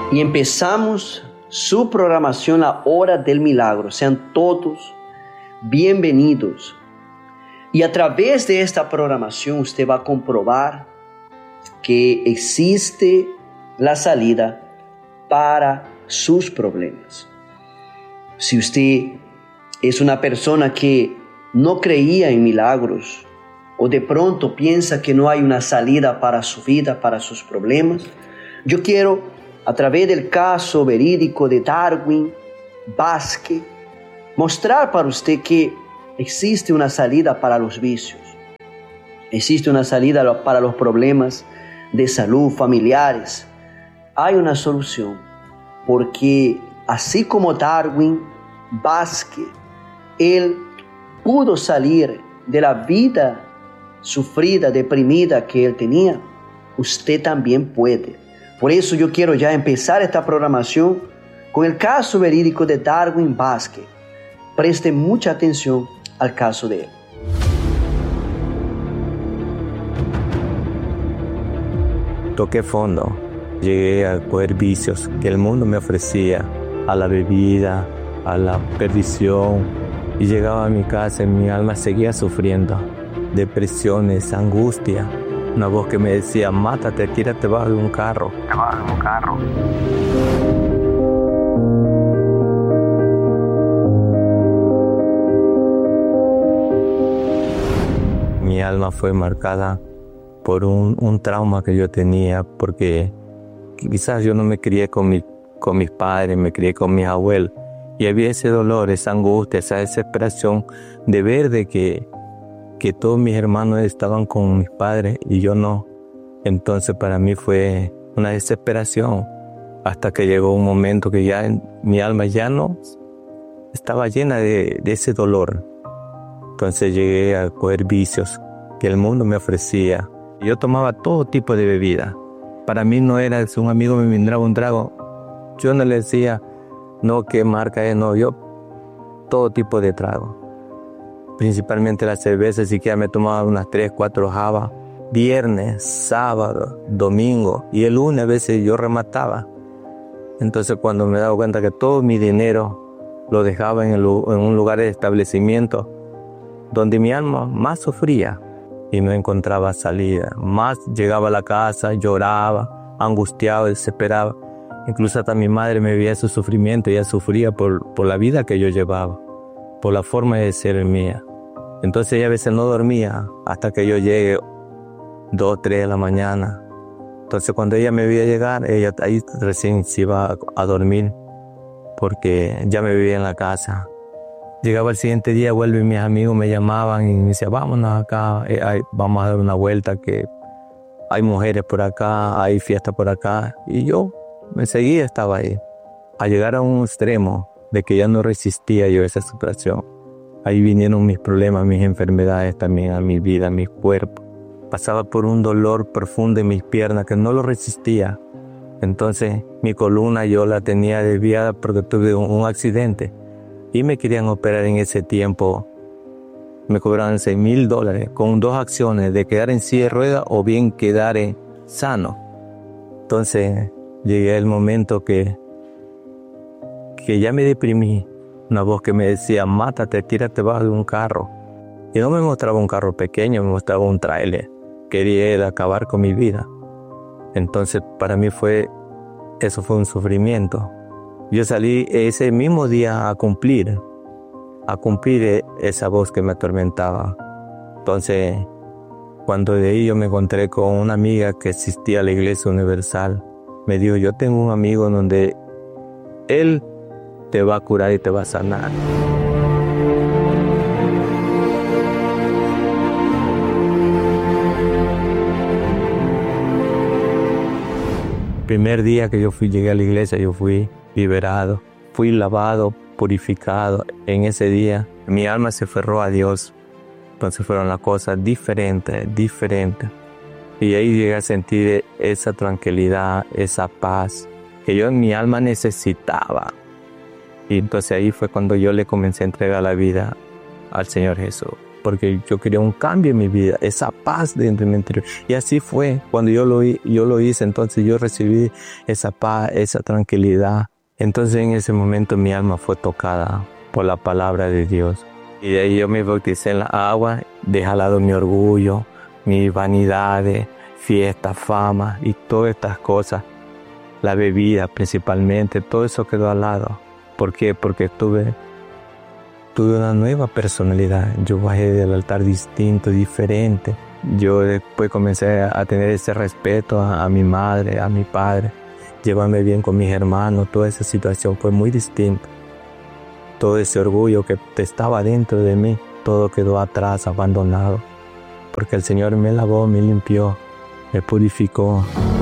y empezamos su programación La Hora del Milagro. Sean todos bienvenidos. Y a través de esta programación usted va a comprobar que existe la salida para sus problemas. Si usted es una persona que no creía en milagros o de pronto piensa que no hay una salida para su vida, para sus problemas, yo quiero, a través del caso verídico de Darwin Vázquez, mostrar para usted que existe una salida para los vicios, existe una salida para los problemas de salud familiares. Hay una solución, porque así como Darwin Vázquez, él pudo salir de la vida sufrida, deprimida que él tenía, usted también puede. Por eso yo quiero ya empezar esta programación con el caso verídico de Darwin Vázquez. Preste mucha atención al caso de él. Toqué fondo, llegué a coger vicios que el mundo me ofrecía, a la bebida, a la perdición, y llegaba a mi casa y mi alma seguía sufriendo, depresiones, angustia, una voz que me decía: mátate, tírate bajo de un carro. Mi alma fue marcada por un trauma que yo tenía, porque quizás yo no me crié con mis padres, me crié con mis abuelos, y había ese dolor, esa angustia, esa desesperación de ver de que todos mis hermanos estaban con mis padres y yo no. Entonces para mí fue una desesperación, hasta que llegó un momento que ya mi alma ya no estaba llena de ese dolor. Entonces llegué a coger vicios que el mundo me ofrecía. Yo tomaba todo tipo de bebida. Para mí no era, si un amigo me brindaba un trago, yo no le decía, no, qué marca es, no, yo todo tipo de trago. Principalmente la cerveza, siquiera me tomaba unas 3, 4 jabas, viernes, sábado, domingo, y el lunes a veces yo remataba. Entonces cuando me daba cuenta que todo mi dinero lo dejaba en un lugar de establecimiento donde mi alma más sufría y no encontraba salida, más llegaba a la casa, lloraba, angustiado, desesperado. Incluso hasta mi madre me veía su sufrimiento, ella sufría por la vida que yo llevaba, por la forma de ser mía. Entonces ella a veces no dormía hasta que yo llegue 2, 3 de la mañana. Entonces cuando ella me veía llegar, ella ahí recién se iba a dormir, porque ya me vivía en la casa. Llegaba el siguiente día, vuelve y mis amigos me llamaban y me decían, vámonos acá, vamos a dar una vuelta, que hay mujeres por acá, hay fiesta por acá. Y yo enseguida estaba ahí, a llegar a un extremo de que ya no resistía yo esa situación. Ahí vinieron mis problemas, mis enfermedades también a mi vida, a mi cuerpo. Pasaba por un dolor profundo en mis piernas que no lo resistía. Entonces mi columna yo la tenía desviada porque tuve un accidente y me querían operar en ese tiempo. Me cobraban $6,000 con 2 acciones, de quedar en silla de ruedas o bien quedar sano. Entonces llegué al momento que ya me deprimí. Una voz que me decía, mátate, tírate bajo de un carro. Y no me mostraba un carro pequeño, me mostraba un tráiler. Quería acabar con mi vida. Entonces para mí eso fue un sufrimiento. Yo salí ese mismo día a cumplir esa voz que me atormentaba. Entonces, cuando de ahí yo me encontré con una amiga que asistía a la Iglesia Universal, me dijo, yo tengo un amigo donde él te va a curar y te va a sanar. El primer día que llegué a la iglesia, yo fui liberado, fui lavado, purificado. En ese día, mi alma se aferró a Dios. Entonces fueron las cosas diferentes. Y ahí llegué a sentir esa tranquilidad, esa paz que yo en mi alma necesitaba. Y entonces ahí fue cuando yo le comencé a entregar la vida al Señor Jesús. porque yo quería un cambio en mi vida, esa paz dentro de mi interior. Y así fue, cuando yo lo hice, entonces yo recibí esa paz, esa tranquilidad. Entonces en ese momento mi alma fue tocada por la palabra de Dios. Y de ahí yo me bauticé en la agua, dejé al lado mi orgullo, mis vanidades, fiestas, fama y todas estas cosas. La bebida principalmente, todo eso quedó al lado. ¿Por qué? Porque tuve una nueva personalidad. Yo bajé del altar distinto, diferente. Yo después comencé a tener ese respeto a mi madre, a mi padre, llevarme bien con mis hermanos. Toda esa situación fue muy distinta. Todo ese orgullo que estaba dentro de mí, todo quedó atrás, abandonado. Porque el Señor me lavó, me limpió, me purificó.